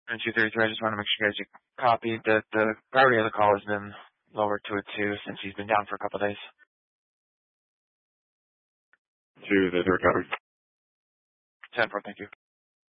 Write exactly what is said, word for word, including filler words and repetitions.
And two thirty-three, I just want to make sure you guys you copied that the priority of the call has been lowered to a two since he's been down for a couple of days. To the recovery. ten four, thank you.